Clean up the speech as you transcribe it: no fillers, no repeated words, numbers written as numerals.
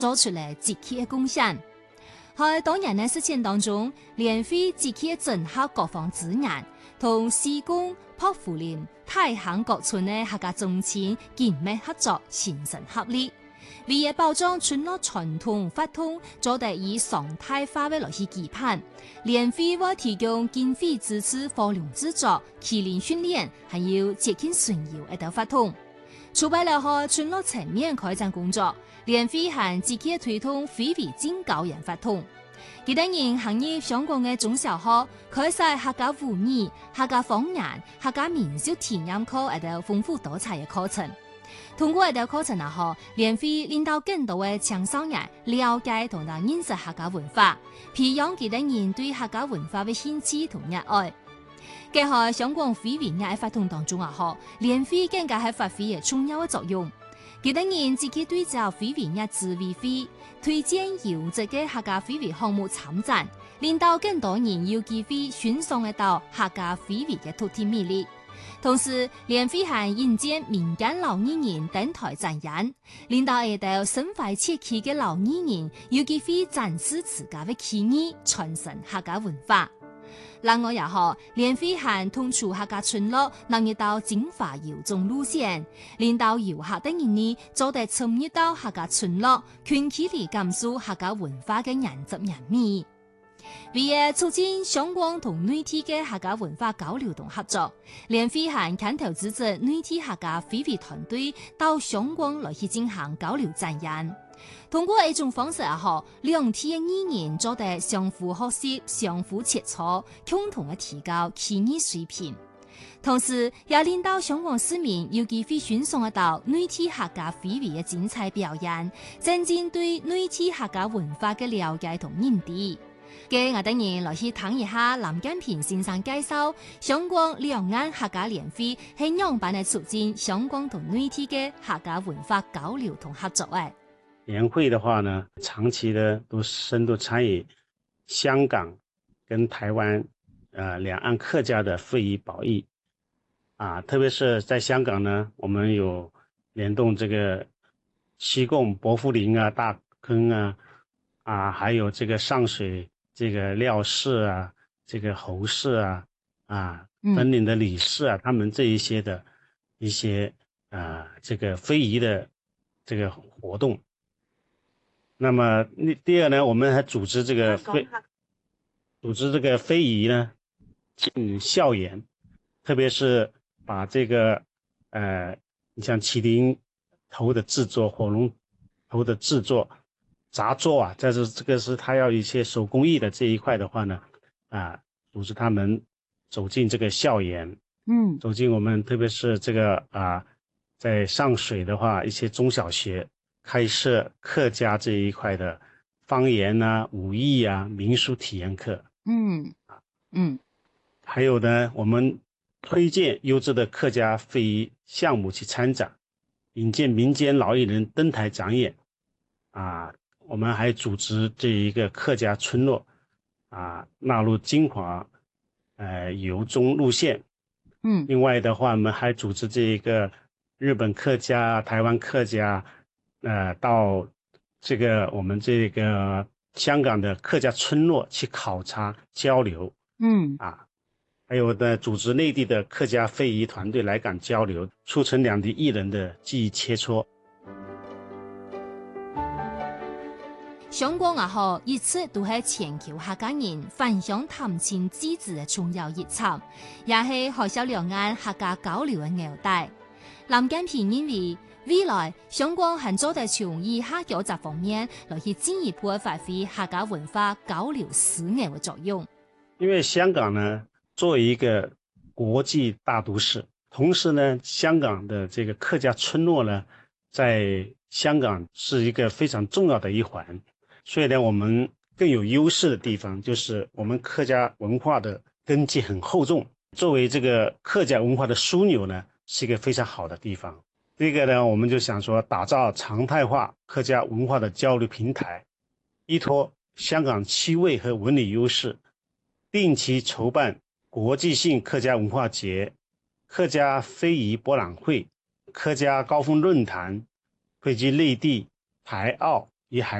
做出了积极的贡献。在當年的事情當中，聯會積極整合各方資源，同西貢、薄扶林、大坑各村的客家宗親緊密合作，形成合力，為了保障村落傳統法統做得以常態化的來去期盼。聯會會提供經費支持貨糧製作、麒麟訓練，還有接近巡遊一道法統。除咗了喺村落層面開展工作，聯會還積極推動非遺進教研法統。幾多人行業相關嘅中小學開設客家婦女、客家方言、客家民俗體驗課一道豐富多彩嘅課程。通過一道課程後，聯會令到更多嘅青少年了解同埋認識客家文化，培養幾多人對客家文化嘅興趣同熱愛。結合相關非遺嘅法統當中聯會更加係發揮嘅重要嘅作用。幾多人自己對照非遺嘅智慧會推薦優質嘅客家非遺項目參展，令到更多人有機會欣賞得到客家非遺嘅獨特魅力。同時，聯會還引薦民間老藝人登台展演，令到一道身懷切氣嘅老藝人有機會展示自家嘅技藝，傳承客家文化。另外也好，聯會還統籌客家村落納入到精華遊蹤路線，令到遊客等人呢做得參與到客家村落，近距離感受客家文化嘅原汁原味。為了促進雙廣同內地嘅客家文化交流同合作，聯會還牽頭組織內地客家非遺團隊到雙廣來去進行交流展演。通過一種方式兩地嘅藝人做得相互學習、相互切磋，共同嘅提高技藝水平。同時，也令到香港市民有機會欣賞得到內地客家非遺嘅精彩表演，增進對內地客家文化嘅了解同認知。嘅我等人來去聽一下林建平先生介紹香港兩岸客家聯會係樣板嚟促進香港同內地嘅客家文化交流同合作。 聯會的話呢，長期的都深度參與香港跟台灣兩岸客家的非遺保育特別是在香港呢，我們有聯動這個西貢薄扶林大坑還有這個上水這個廖氏這個侯氏分林的李氏他們這一些的一些這個非遺的這個活動。那麼第二呢，我們還組織這個非遺呢進校園，特別是把這個你像麒麟頭的製作、火龍頭的製作、紮作這個是他要一些手工藝的這一塊的話呢組織他們走進這個校園，走進我們特別是這個在上水的話，一些中小學開設客家這一塊的方言武藝民俗體驗課。還有呢，我們推薦優質的客家非遺項目去參展，引薦民間老藝人登台展演。我們還組織這一個客家村落納入精華遊蹤路線。另外的話，我們還組織這一個日本客家、台灣客家到這個我們這個香港的客家村落去考察交流，還有的組織內地的客家非遺團隊來港交流，促成兩地藝人的技藝切磋。 香港一直都係全球客家人分享談情知子嘅重要一場，也係海峽兩岸客家交流嘅紐帶。林建平認為，未來香港還做得從以下幾個方面來去進一步發揮客家文化交流使命嘅作用。 因為香港呢，作為一個國際大都市，同時呢，香港的這個客家村落呢，在香港是一個非常重要的一環，所以呢，我們更有優勢的地方就是我們客家文化的根基很厚重，作為這個客家文化的樞紐呢，是一個非常好的地方。這個呢，我們就想說打造常態化客家文化的交流平台，依託香港區位和文旅優勢，定期籌辦國際性客家文化節、客家非遺博覽會、客家高峰論壇，匯集內地、台澳、 以海